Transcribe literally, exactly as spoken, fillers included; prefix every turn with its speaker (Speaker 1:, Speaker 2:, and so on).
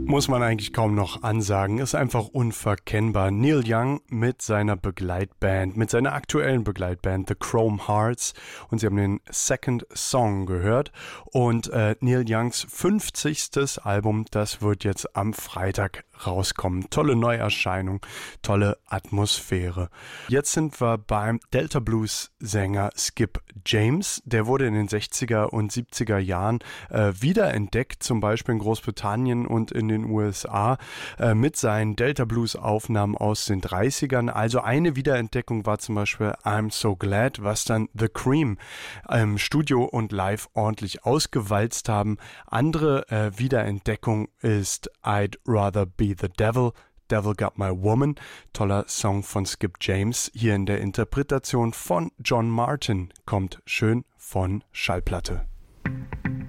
Speaker 1: Muss man eigentlich kaum noch ansagen, ist einfach unverkennbar. Neil Young mit seiner Begleitband, mit seiner aktuellen Begleitband The Chrome Hearts, und Sie haben den Second Song gehört, und äh, Neil Youngs fünfzigstes Album, das wird jetzt am Freitag rauskommen. Tolle Neuerscheinung, tolle Atmosphäre. Jetzt sind wir beim Delta Blues Sänger Skip James. Der wurde in den sechziger und siebziger Jahren äh, wiederentdeckt, zum Beispiel in Großbritannien und in den U S A, äh, mit seinen Delta Blues Aufnahmen aus den dreißigern. Also eine Wiederentdeckung war zum Beispiel I'm So Glad, was dann The Cream im Studio und live ordentlich ausgewalzt haben. Andere äh, Wiederentdeckung ist I'd Rather Be the Devil, Devil Got My Woman, toller Song von Skip James, hier in der Interpretation von John Martin, kommt schön von Schallplatte.